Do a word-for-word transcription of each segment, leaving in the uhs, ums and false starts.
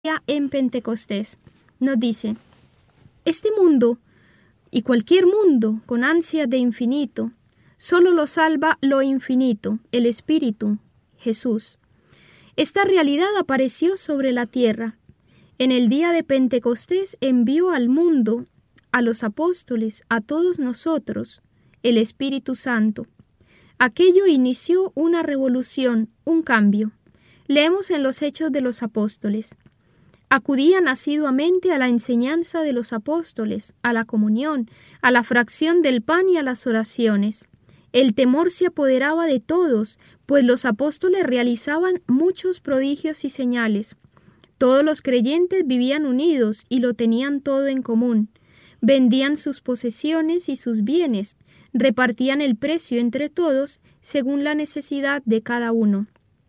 en Pentecostés. Nos dice: este mundo y cualquier mundo con ansia de infinito, solo lo salva lo infinito, el Espíritu, Jesús. Esta realidad apareció sobre la tierra. En el día de Pentecostés envió al mundo, a los apóstoles, a todos nosotros, el Espíritu Santo. Aquello inició una revolución, un cambio. Leemos en los Hechos de los Apóstoles: acudían asiduamente a la enseñanza de los apóstoles, a la comunión, a la fracción del pan y a las oraciones. El temor se apoderaba de todos, pues los apóstoles realizaban muchos prodigios y señales. Todos los creyentes vivían unidos y lo tenían todo en común. Vendían sus posesiones y sus bienes, repartían el precio entre todos según la necesidad de cada uno.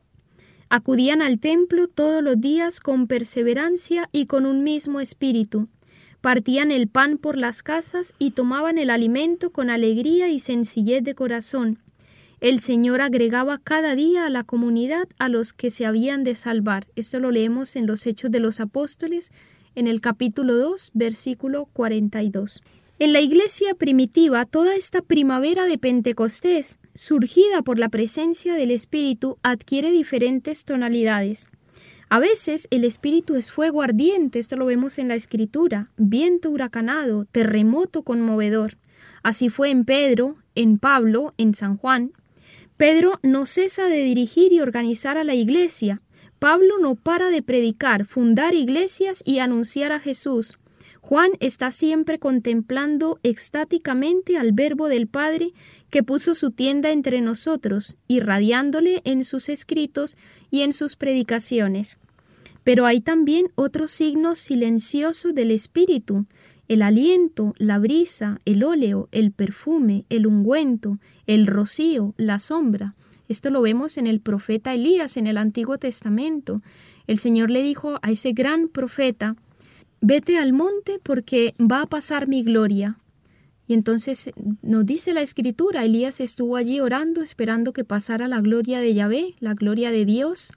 Acudían al templo todos los días con perseverancia y con un mismo espíritu. Partían el pan por las casas y tomaban el alimento con alegría y sencillez de corazón. El Señor agregaba cada día a la comunidad a los que se habían de salvar. Esto lo leemos en los Hechos de los Apóstoles, en el capítulo dos, versículo cuarenta y dos. En la iglesia primitiva, toda esta primavera de Pentecostés, surgida por la presencia del Espíritu, adquiere diferentes tonalidades. A veces el Espíritu es fuego ardiente, esto lo vemos en la Escritura, viento huracanado, terremoto conmovedor. Así fue en Pedro, en Pablo, en San Juan. Pedro no cesa de dirigir y organizar a la iglesia. Pablo no para de predicar, fundar iglesias y anunciar a Jesús. Juan está siempre contemplando extáticamente al Verbo del Padre que puso su tienda entre nosotros, irradiándole en sus escritos y en sus predicaciones. Pero hay también otros signos silenciosos del Espíritu: el aliento, la brisa, el óleo, el perfume, el ungüento, el rocío, la sombra. Esto lo vemos en el profeta Elías en el Antiguo Testamento. El Señor le dijo a ese gran profeta: vete al monte porque va a pasar mi gloria. Y entonces nos dice la Escritura, Elías estuvo allí orando, esperando que pasara la gloria de Yahvé, la gloria de Dios.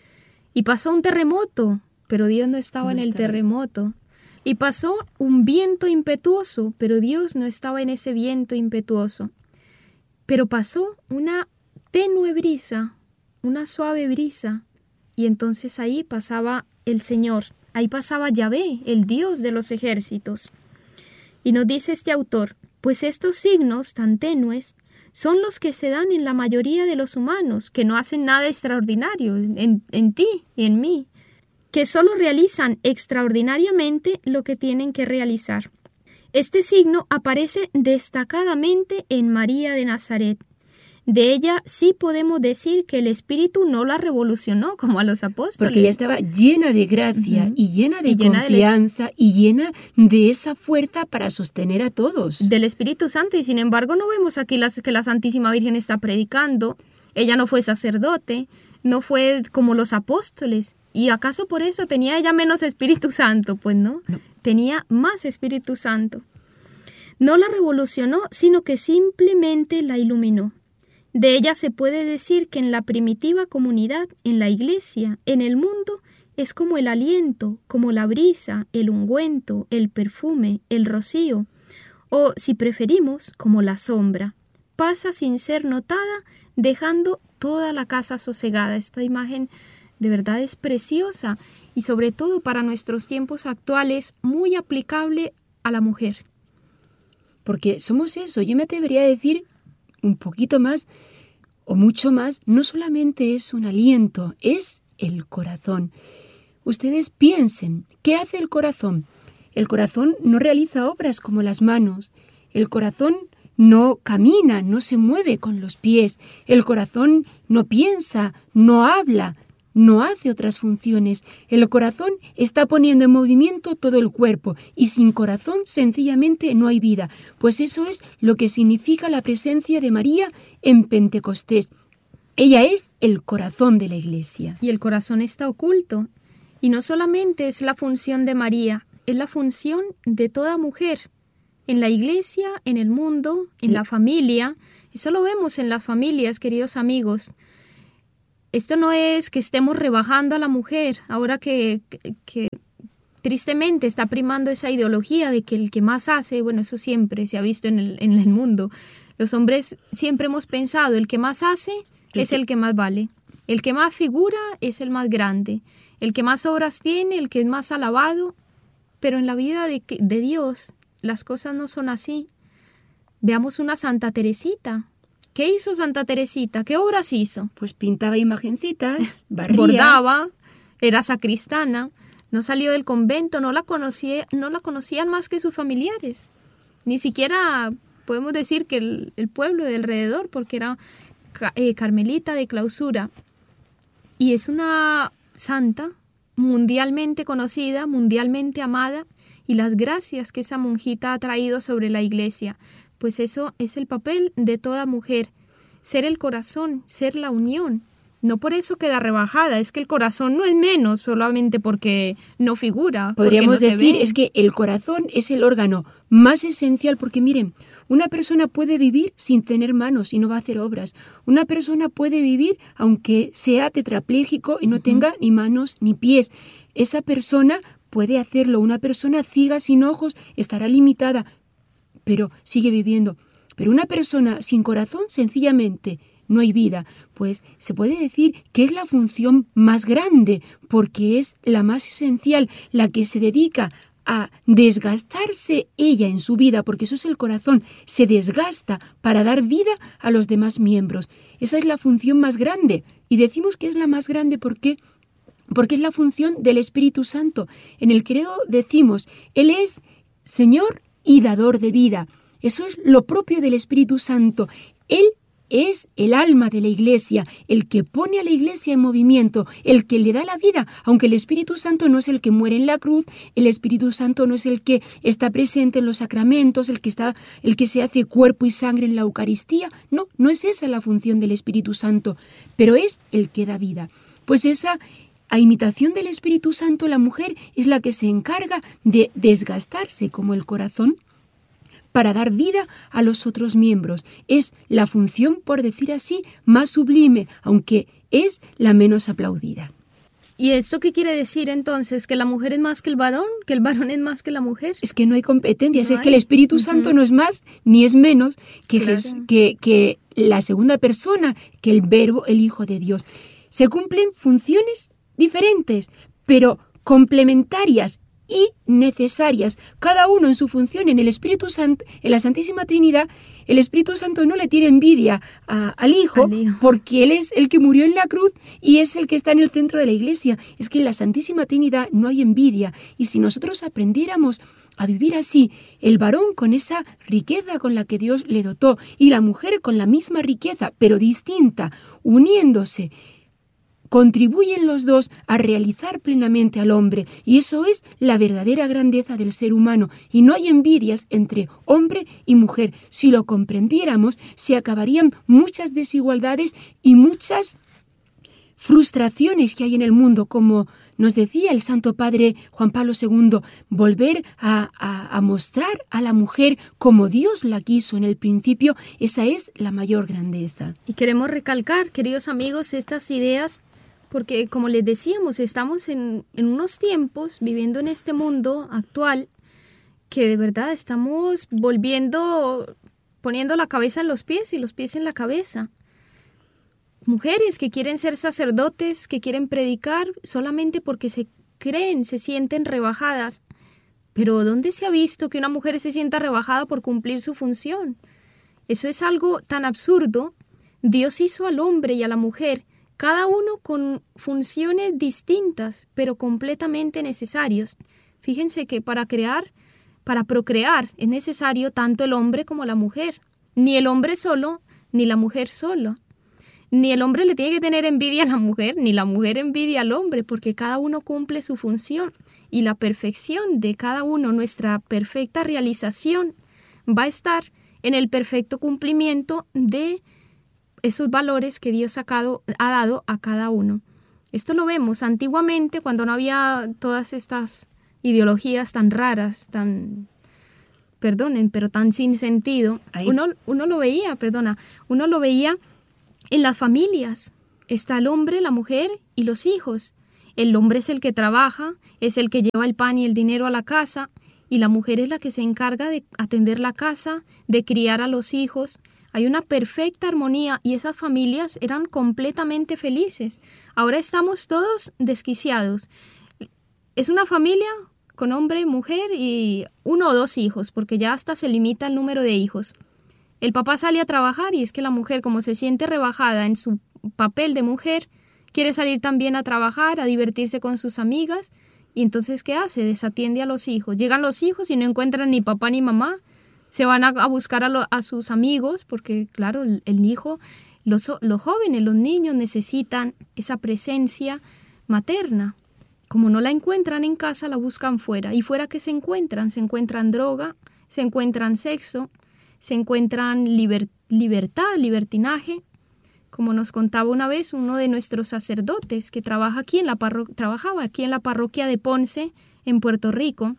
Y pasó un terremoto, pero Dios no estaba no en el estaba. terremoto. Y pasó un viento impetuoso, pero Dios no estaba en ese viento impetuoso. Pero pasó una tenue brisa, una suave brisa, y entonces ahí pasaba el Señor. Ahí pasaba Yahvé, el Dios de los ejércitos. Y nos dice este autor: pues estos signos tan tenues son los que se dan en la mayoría de los humanos, que no hacen nada extraordinario en, en ti y en mí, que solo realizan extraordinariamente lo que tienen que realizar. Este signo aparece destacadamente en María de Nazaret. De ella sí podemos decir que el Espíritu no la revolucionó como a los apóstoles. Porque ella estaba llena de gracia uh-huh. y llena de y llena confianza del... y llena de esa fuerza para sostener a todos. Del Espíritu Santo. Y sin embargo no vemos aquí las, que la Santísima Virgen está predicando. Ella no fue sacerdote, no fue como los apóstoles. ¿Y acaso por eso tenía ella menos Espíritu Santo? Pues no, no. Tenía más Espíritu Santo. No la revolucionó, sino que simplemente la iluminó. De ella se puede decir que en la primitiva comunidad, en la iglesia, en el mundo, es como el aliento, como la brisa, el ungüento, el perfume, el rocío, o, si preferimos, como la sombra. Pasa sin ser notada, dejando toda la casa sosegada. Esta imagen de verdad es preciosa y sobre todo para nuestros tiempos actuales muy aplicable a la mujer. Porque somos eso, yo me atrevería a decir un poquito más o mucho más, no solamente es un aliento, es el corazón. Ustedes piensen, ¿qué hace el corazón? El corazón no realiza obras como las manos, el corazón no camina, no se mueve con los pies, el corazón no piensa, no habla, no hace otras funciones. El corazón está poniendo en movimiento todo el cuerpo y sin corazón sencillamente no hay vida. Pues eso es lo que significa la presencia de María en Pentecostés. Ella es el corazón de la Iglesia. Y el corazón está oculto. Y no solamente es la función de María, es la función de toda mujer. En la Iglesia, en el mundo, en la familia. Eso lo vemos en las familias, queridos amigos. esto no es que estemos rebajando a la mujer, ahora que, que, que tristemente está primando esa ideología de que el que más hace, bueno, eso siempre se ha visto en el, en el mundo. Los hombres siempre hemos pensado, el que más hace es el que más vale. El que más figura es el más grande. El que más obras tiene, el que es más alabado. Pero en la vida de, de Dios las cosas no son así. Veamos una Santa Teresita. ¿Qué hizo Santa Teresita? ¿Qué obras hizo? Pues pintaba imagencitas, barría. Bordaba, era sacristana, no salió del convento, no la conocía, no la conocían más que sus familiares. Ni siquiera podemos decir que el, el pueblo de alrededor, porque era eh, carmelita de clausura. Y es una santa mundialmente conocida, mundialmente amada, y las gracias que esa monjita ha traído sobre la iglesia. Pues eso es el papel de toda mujer, ser el corazón, ser la unión. No por eso queda rebajada, es que el corazón no es menos solamente porque no figura. Podríamos no decir, es que el corazón es el órgano más esencial, porque miren, una persona puede vivir sin tener manos y no va a hacer obras. Una persona puede vivir aunque sea tetrapléjico y no uh-huh. tenga ni manos ni pies. Esa persona puede hacerlo. Una persona ciega sin ojos estará limitada, pero sigue viviendo. Pero una persona sin corazón, sencillamente, no hay vida. Pues se puede decir que es la función más grande, porque es la más esencial, la que se dedica a desgastarse ella en su vida, porque eso es el corazón, se desgasta para dar vida a los demás miembros. Esa es la función más grande. Y decimos que es la más grande porque porque es la función del Espíritu Santo. En el credo decimos, Él es Señor y dador de vida. Eso es lo propio del Espíritu Santo. Él es el alma de la Iglesia, el que pone a la Iglesia en movimiento, el que le da la vida, aunque el Espíritu Santo no es el que muere en la cruz, el Espíritu Santo no es el que está presente en los sacramentos, el que está, el que se hace cuerpo y sangre en la Eucaristía. No, no es esa la función del Espíritu Santo, pero es el que da vida. Pues esa, a imitación del Espíritu Santo, la mujer es la que se encarga de desgastarse como el corazón para dar vida a los otros miembros. Es la función, por decir así, más sublime, aunque es la menos aplaudida. ¿Y esto qué quiere decir entonces? ¿Que la mujer es más que el varón? ¿Que el varón es más que la mujer? Es que no hay competencia, No es que el Espíritu uh-huh. Santo no es más ni es menos que, claro. Jes- que, que la segunda persona, que el Verbo, el Hijo de Dios. Se cumplen funciones diferentes, pero complementarias y necesarias, cada uno en su función. En el Espíritu Santo, en la Santísima Trinidad, el Espíritu Santo no le tiene envidia a, al, hijo, al Hijo, porque Él es el que murió en la cruz y es el que está en el centro de la Iglesia. Es que en la Santísima Trinidad no hay envidia, y si nosotros aprendiéramos a vivir así, el varón con esa riqueza con la que Dios le dotó y la mujer con la misma riqueza, pero distinta, uniéndose, contribuyen los dos a realizar plenamente al hombre, y eso es la verdadera grandeza del ser humano, y no hay envidias entre hombre y mujer. Si lo comprendiéramos, se acabarían muchas desigualdades y muchas frustraciones que hay en el mundo, como nos decía el Santo Padre Juan Pablo segundo, volver a, a, a mostrar a la mujer como Dios la quiso en el principio. Esa es la mayor grandeza. Y queremos recalcar, queridos amigos, estas ideas, porque como les decíamos, estamos en, en unos tiempos viviendo en este mundo actual que de verdad estamos volviendo, poniendo la cabeza en los pies y los pies en la cabeza. Mujeres que quieren ser sacerdotes, que quieren predicar solamente porque se creen, se sienten rebajadas. Pero ¿dónde se ha visto que una mujer se sienta rebajada por cumplir su función? Eso es algo tan absurdo. Dios hizo al hombre y a la mujer, cada uno con funciones distintas, pero completamente necesarios. Fíjense que para crear, para procrear, es necesario tanto el hombre como la mujer. Ni el hombre solo, ni la mujer solo. Ni el hombre le tiene que tener envidia a la mujer, ni la mujer envidia al hombre, porque cada uno cumple su función. Y la perfección de cada uno, nuestra perfecta realización, va a estar en el perfecto cumplimiento de esos valores que Dios ha dado, ha dado a cada uno. Esto lo vemos antiguamente, cuando no había todas estas ideologías tan raras, tan, perdonen, pero tan sin sentido. Uno, uno lo veía, perdona, uno lo veía en las familias. está el hombre, la mujer y los hijos. El hombre es el que trabaja, es el que lleva el pan y el dinero a la casa, y la mujer es la que se encarga de atender la casa, de criar a los hijos. Hay una perfecta armonía y esas familias eran completamente felices. Ahora estamos todos desquiciados. Es una familia con hombre, mujer y uno o dos hijos, porque ya hasta se limita el número de hijos. El papá sale a trabajar y es que la mujer, como se siente rebajada en su papel de mujer, quiere salir también a trabajar, a divertirse con sus amigas. Y entonces, ¿qué hace? Desatiende a los hijos. Llegan los hijos y no encuentran ni papá ni mamá. Se van a, a buscar a, lo, a sus amigos porque, claro, el, el hijo, los, los jóvenes, los niños necesitan esa presencia materna. Como no la encuentran en casa, la buscan fuera. ¿Y fuera qué se encuentran? Se encuentran droga, se encuentran sexo, se encuentran liber, libertad, libertinaje. Como nos contaba una vez uno de nuestros sacerdotes que trabaja aquí en la parro- trabajaba aquí en la parroquia de Ponce, en Puerto Rico.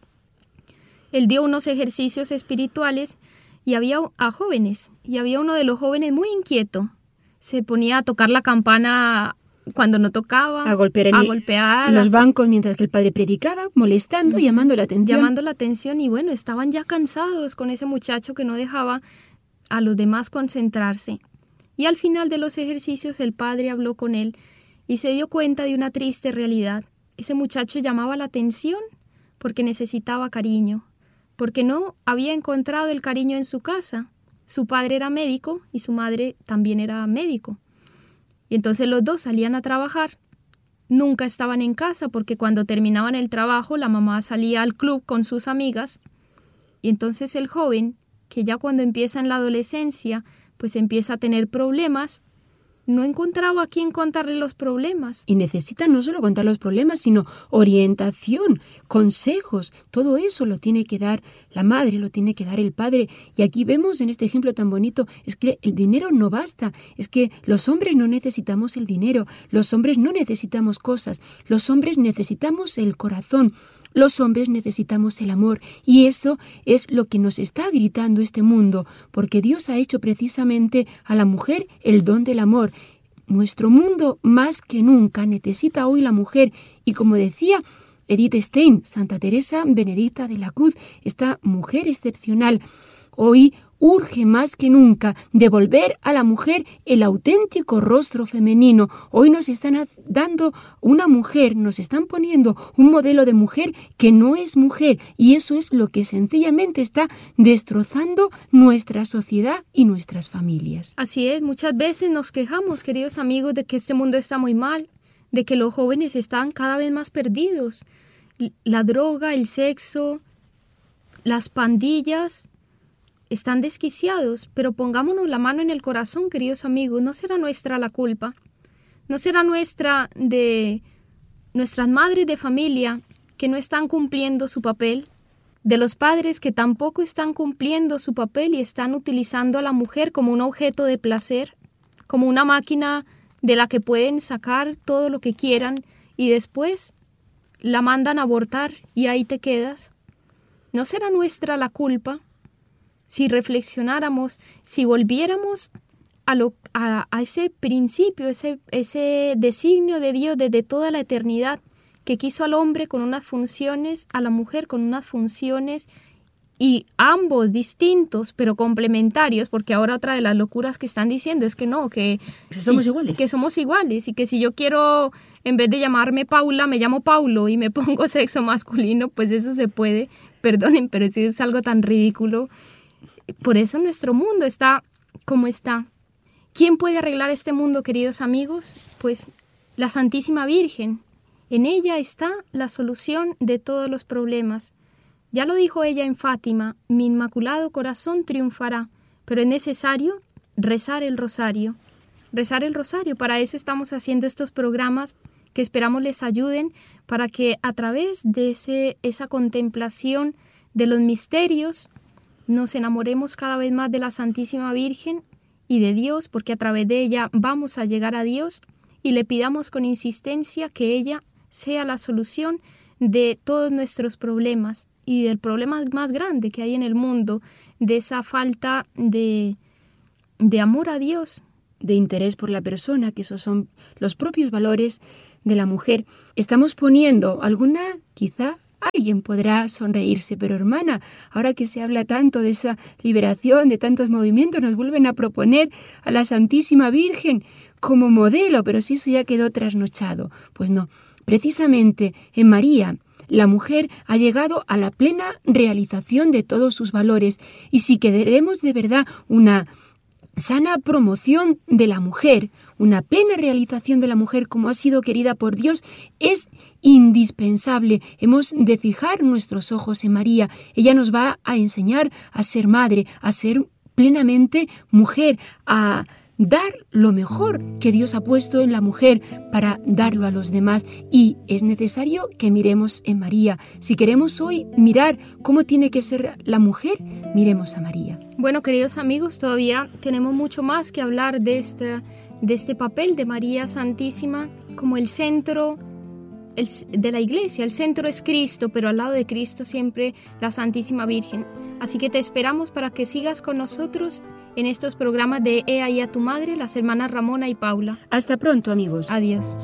Él dio unos ejercicios espirituales y había a jóvenes, y había uno de los jóvenes muy inquieto. Se ponía a tocar la campana cuando no tocaba, a golpear en, a el, golpear en los las, bancos mientras que el padre predicaba, molestando, mm, llamando la atención. Llamando la atención y bueno, estaban ya cansados con ese muchacho que no dejaba a los demás concentrarse. Y al final de los ejercicios el padre habló con él y se dio cuenta de una triste realidad. Ese muchacho llamaba la atención porque necesitaba cariño, porque no había encontrado el cariño en su casa. Su padre era médico y su madre también era médico. Y entonces los dos salían a trabajar. Nunca estaban en casa porque cuando terminaban el trabajo la mamá salía al club con sus amigas. Y entonces el joven, que ya cuando empieza en la adolescencia, pues empieza a tener problemas, no encontraba a quién contarle los problemas. Y necesita no solo contar los problemas, sino orientación, consejos. Todo eso lo tiene que dar la madre, lo tiene que dar el padre. Y aquí vemos en este ejemplo tan bonito, es que el dinero no basta. Es que los hombres no necesitamos el dinero, los hombres no necesitamos cosas, los hombres necesitamos el corazón. Los hombres necesitamos el amor y eso es lo que nos está gritando este mundo, porque Dios ha hecho precisamente a la mujer el don del amor. Nuestro mundo más que nunca necesita hoy la mujer y como decía Edith Stein, Santa Teresa Benedicta de la Cruz, esta mujer excepcional, hoy urge más que nunca devolver a la mujer el auténtico rostro femenino. Hoy nos están dando una mujer, nos están poniendo un modelo de mujer que no es mujer y eso es lo que sencillamente está destrozando nuestra sociedad y nuestras familias. Así es, muchas veces nos quejamos, queridos amigos, de que este mundo está muy mal, de que los jóvenes están cada vez más perdidos. La droga, el sexo, las pandillas están desquiciados, pero pongámonos la mano en el corazón, queridos amigos, no será nuestra la culpa, no será nuestra de nuestras madres de familia que no están cumpliendo su papel, de los padres que tampoco están cumpliendo su papel y están utilizando a la mujer como un objeto de placer, como una máquina de la que pueden sacar todo lo que quieran y después la mandan a abortar y ahí te quedas. ¿No será nuestra la culpa? Si reflexionáramos, si volviéramos a, lo, a, a ese principio, ese, ese designio de Dios desde toda la eternidad, que quiso al hombre con unas funciones, a la mujer con unas funciones, y ambos distintos, pero complementarios, porque ahora otra de las locuras que están diciendo es que no, que, que somos sí, iguales. Que somos iguales, y que si yo quiero, en vez de llamarme Paula, me llamo Paulo y me pongo sexo masculino, pues eso se puede, perdonen, pero sí es algo tan ridículo. Por eso nuestro mundo está como está. ¿Quién puede arreglar este mundo, queridos amigos? Pues la Santísima Virgen. En ella está la solución de todos los problemas. Ya lo dijo ella en Fátima, mi inmaculado corazón triunfará, pero es necesario rezar el rosario. Rezar el rosario, para eso estamos haciendo estos programas que esperamos les ayuden, para que a través de ese, esa contemplación de los misterios nos enamoremos cada vez más de la Santísima Virgen y de Dios, porque a través de ella vamos a llegar a Dios y le pidamos con insistencia que ella sea la solución de todos nuestros problemas y del problema más grande que hay en el mundo, de esa falta de, de amor a Dios, de interés por la persona, que esos son los propios valores de la mujer. Estamos poniendo alguna, quizá alguien podrá sonreírse, pero hermana, ahora que se habla tanto de esa liberación, de tantos movimientos, nos vuelven a proponer a la Santísima Virgen como modelo, pero si eso ya quedó trasnochado. Pues no, precisamente en María la mujer ha llegado a la plena realización de todos sus valores, y si queremos de verdad una sana promoción de la mujer, una plena realización de la mujer como ha sido querida por Dios, es indispensable. Hemos de fijar nuestros ojos en María. Ella nos va a enseñar a ser madre, a ser plenamente mujer, a dar lo mejor que Dios ha puesto en la mujer para darlo a los demás, y es necesario que miremos en María. Si queremos hoy mirar cómo tiene que ser la mujer, miremos a María. Bueno, queridos amigos, todavía tenemos mucho más que hablar de este, de este papel de María Santísima como el centro el, de la Iglesia. El centro es Cristo, pero al lado de Cristo siempre la Santísima Virgen. Así que te esperamos para que sigas con nosotros en estos programas de He ahí a tu madre, las hermanas Ramona y Paula. Hasta pronto, amigos. Adiós.